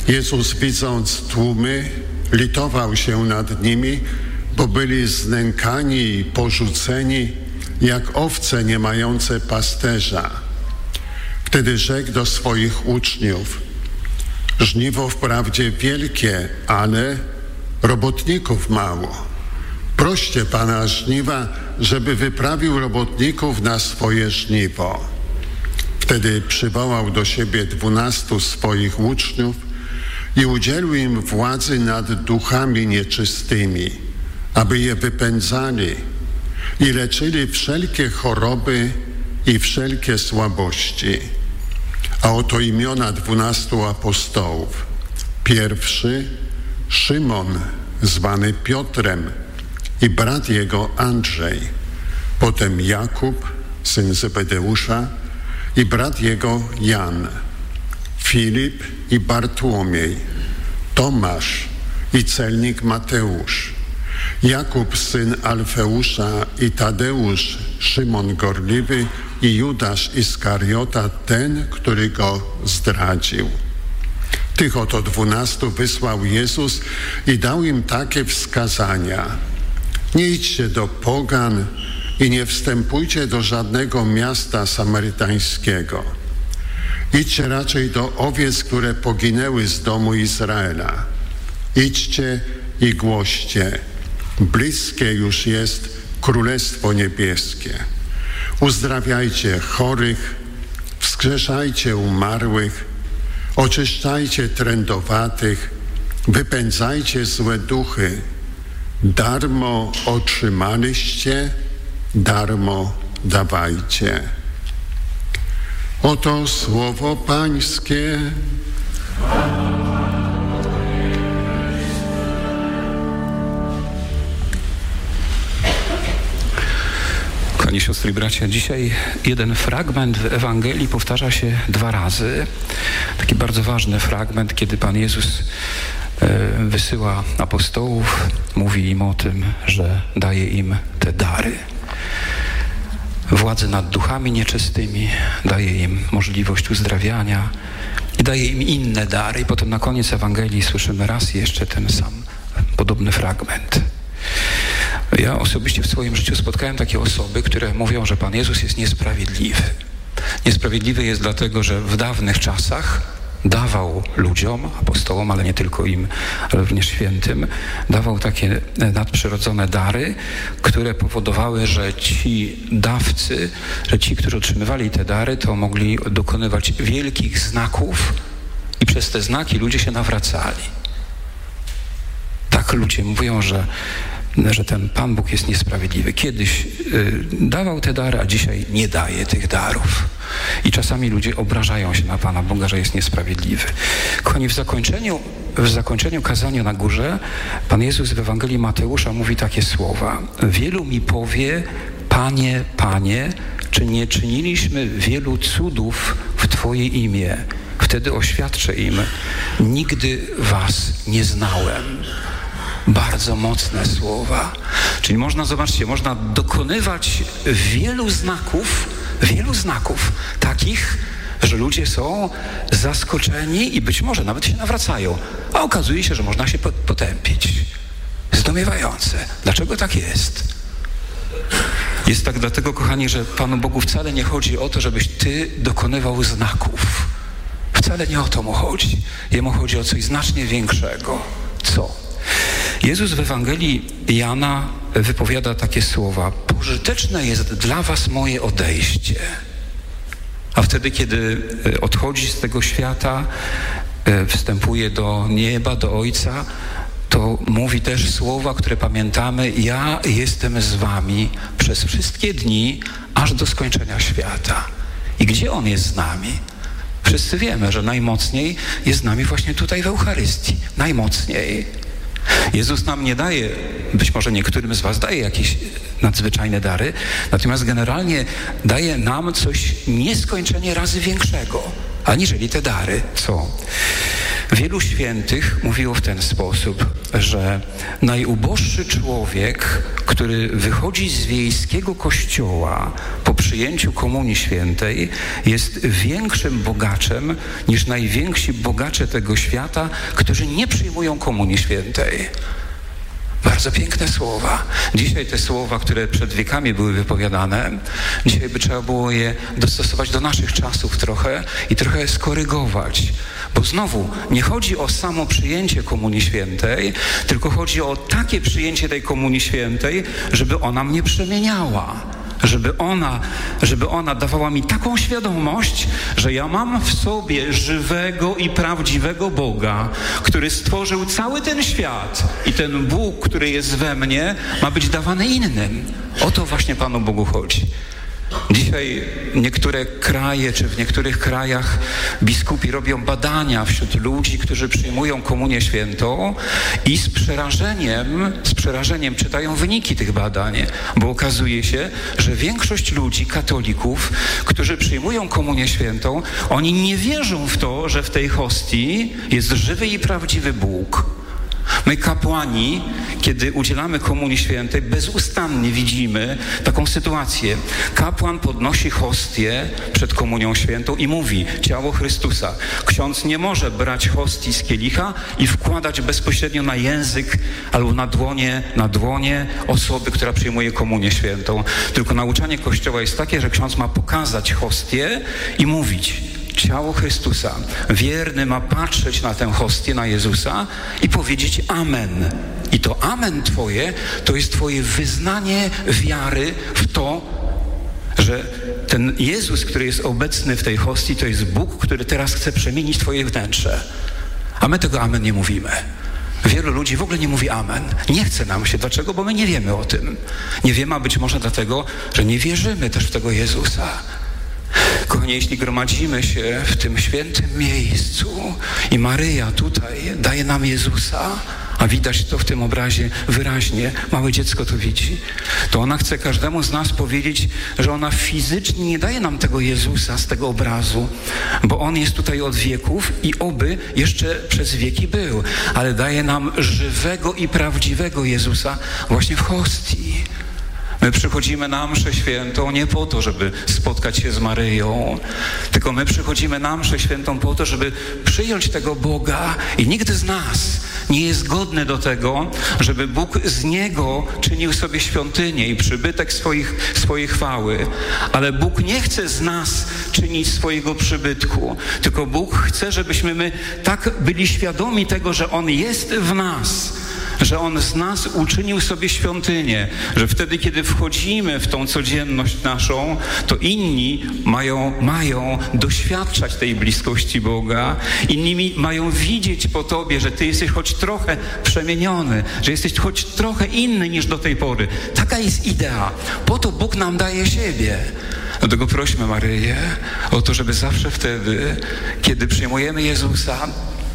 Jezus, widząc tłumy, litował się nad nimi, bo byli znękani i porzuceni, jak owce nie mające pasterza. Wtedy rzekł do swoich uczniów: żniwo wprawdzie wielkie, ale robotników mało. Proście Pana żniwa, żeby wyprawił robotników na swoje żniwo. Wtedy przywołał do siebie 12 swoich uczniów i udzielił im władzy nad duchami nieczystymi, aby je wypędzali i leczyli wszelkie choroby i wszelkie słabości. A oto imiona 12 apostołów. Pierwszy Szymon, zwany Piotrem, i brat jego Andrzej. Potem Jakub, syn Zebedeusza, i brat jego Jan. Filip i Bartłomiej. Tomasz i celnik Mateusz. Jakub, syn Alfeusza, i Tadeusz, Szymon Gorliwy, i Judasz Iskariota, ten, który go zdradził. Tych oto 12 wysłał Jezus i dał im takie wskazania: nie idźcie do pogan i nie wstępujcie do żadnego miasta samarytańskiego. Idźcie raczej do owiec, które poginęły z domu Izraela. Idźcie i głoście: bliskie już jest Królestwo Niebieskie. Uzdrawiajcie chorych, wskrzeszajcie umarłych, oczyszczajcie trędowatych, wypędzajcie złe duchy. Darmo otrzymaliście, darmo dawajcie. Oto słowo Pańskie. Kochani siostry i bracia, dzisiaj jeden fragment w Ewangelii powtarza się 2 razy. Taki bardzo ważny fragment, kiedy Pan Jezus wysyła apostołów, mówi im o tym, że daje im te dary. Władzę nad duchami nieczystymi, daje im możliwość uzdrawiania i daje im inne dary. I potem na koniec Ewangelii słyszymy raz jeszcze ten sam podobny fragment. Ja osobiście w swoim życiu spotkałem takie osoby, które mówią, że Pan Jezus jest niesprawiedliwy. Niesprawiedliwy jest dlatego, że w dawnych czasach dawał ludziom, apostołom, ale nie tylko im, ale również świętym, dawał takie nadprzyrodzone dary, które powodowały, że ci dawcy, że ci, którzy otrzymywali te dary, to mogli dokonywać wielkich znaków i przez te znaki ludzie się nawracali. Tak ludzie mówią, że ten Pan Bóg jest niesprawiedliwy. Kiedyś dawał te dary, a dzisiaj nie daje tych darów. I czasami ludzie obrażają się na Pana Boga, że jest niesprawiedliwy. Kochani, w zakończeniu kazania na górze Pan Jezus w Ewangelii Mateusza mówi takie słowa: wielu mi powie: Panie, Panie, czy nie czyniliśmy wielu cudów w Twoje imię? Wtedy oświadczę im: nigdy was nie znałem. Bardzo mocne słowa. Czyli można, zobaczcie, można dokonywać wielu znaków takich, że ludzie są zaskoczeni i być może nawet się nawracają. A okazuje się, że można się potępić. Zdumiewające. Dlaczego tak jest? Jest tak dlatego, kochani, że Panu Bogu wcale nie chodzi o to, żebyś ty dokonywał znaków. Wcale nie o to mu chodzi. Jemu chodzi o coś znacznie większego. Co? Jezus w Ewangelii Jana wypowiada takie słowa: pożyteczne jest dla was moje odejście. A wtedy, kiedy odchodzi z tego świata, wstępuje do nieba, do Ojca, to mówi też słowa, które pamiętamy: ja jestem z wami przez wszystkie dni, aż do skończenia świata. I gdzie On jest z nami? Wszyscy wiemy, że najmocniej jest z nami właśnie tutaj w Eucharystii. Najmocniej. Jezus nam nie daje, być może niektórym z was daje jakieś nadzwyczajne dary, natomiast generalnie daje nam coś nieskończenie razy większego, aniżeli te dary. Co? Wielu świętych mówiło w ten sposób, że najuboższy człowiek, który wychodzi z wiejskiego kościoła po przyjęciu Komunii Świętej, jest większym bogaczem niż najwięksi bogacze tego świata, którzy nie przyjmują Komunii Świętej. Bardzo piękne słowa. Dzisiaj te słowa, które przed wiekami były wypowiadane, dzisiaj by trzeba było je dostosować do naszych czasów trochę i trochę skorygować. Bo znowu nie chodzi o samo przyjęcie Komunii Świętej, tylko chodzi o takie przyjęcie tej Komunii Świętej, żeby ona mnie przemieniała. Żeby ona dawała mi taką świadomość, że ja mam w sobie żywego i prawdziwego Boga, który stworzył cały ten świat i ten Bóg, który jest we mnie, ma być dawany innym. O to właśnie Panu Bogu chodzi. Dzisiaj niektóre kraje, czy w niektórych krajach biskupi robią badania wśród ludzi, którzy przyjmują Komunię Świętą i z przerażeniem czytają wyniki tych badań, bo okazuje się, że większość ludzi, katolików, którzy przyjmują Komunię Świętą, oni nie wierzą w to, że w tej hostii jest żywy i prawdziwy Bóg. My kapłani, kiedy udzielamy Komunii Świętej, bezustannie widzimy taką sytuację. Kapłan podnosi hostię przed Komunią Świętą i mówi: ciało Chrystusa. Ksiądz nie może brać hostii z kielicha i wkładać bezpośrednio na język albo na dłonie osoby, która przyjmuje Komunię Świętą. Tylko nauczanie Kościoła jest takie, że ksiądz ma pokazać hostię i mówić: ciało Chrystusa. Wierny ma patrzeć na tę hostię, na Jezusa i powiedzieć amen. I to amen Twoje, to jest Twoje wyznanie wiary w to, że ten Jezus, który jest obecny w tej hostii, to jest Bóg, który teraz chce przemienić Twoje wnętrze. A my tego amen nie mówimy. Wielu ludzi w ogóle nie mówi amen. Nie chce nam się. Dlaczego? Bo my nie wiemy o tym. Nie wiemy, a być może dlatego, że nie wierzymy też w tego Jezusa. Kochani, jeśli gromadzimy się w tym świętym miejscu i Maryja tutaj daje nam Jezusa, a widać to w tym obrazie wyraźnie, małe dziecko to widzi, to ona chce każdemu z nas powiedzieć, że ona fizycznie nie daje nam tego Jezusa z tego obrazu, bo On jest tutaj od wieków i oby jeszcze przez wieki był, ale daje nam żywego i prawdziwego Jezusa właśnie w hostii. My przychodzimy na mszę świętą nie po to, żeby spotkać się z Maryją, tylko my przychodzimy na mszę świętą po to, żeby przyjąć tego Boga i nikt z nas nie jest godny do tego, żeby Bóg z Niego czynił sobie świątynię i przybytek swojej chwały. Ale Bóg nie chce z nas czynić swojego przybytku, tylko Bóg chce, żebyśmy my tak byli świadomi tego, że On jest w nas, że On z nas uczynił sobie świątynię, że wtedy, kiedy wchodzimy w tą codzienność naszą, to inni mają doświadczać tej bliskości Boga, inni mają widzieć po Tobie, że Ty jesteś choć trochę przemieniony, że jesteś choć trochę inny niż do tej pory. Taka jest idea. Po to Bóg nam daje siebie. Dlatego prośmy Maryję o to, żeby zawsze wtedy, kiedy przyjmujemy Jezusa,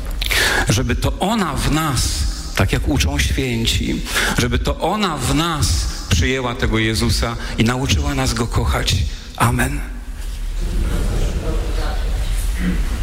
żeby to ona w nas, tak jak uczą święci, żeby to ona w nas przyjęła tego Jezusa i nauczyła nas Go kochać. Amen.